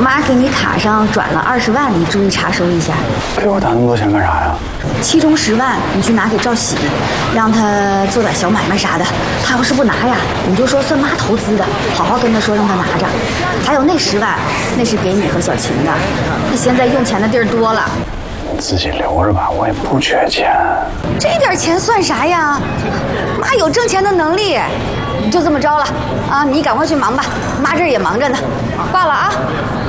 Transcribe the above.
妈给你卡上转了20万，你注意查收一下。 给我打那么多钱干啥呀？ 其中10万你去拿给赵喜，让他做点小买卖啥的。他要是不拿呀，你就说算妈投资的，好好跟他说让他拿着。还有那10万，那是给你和小琴的。他现在用钱的地儿多了， 你自己留着吧，我也不缺钱。 这点钱算啥呀？妈有挣钱的能力。就这么着了啊！你赶快去忙吧，妈这儿也忙着呢。挂了啊。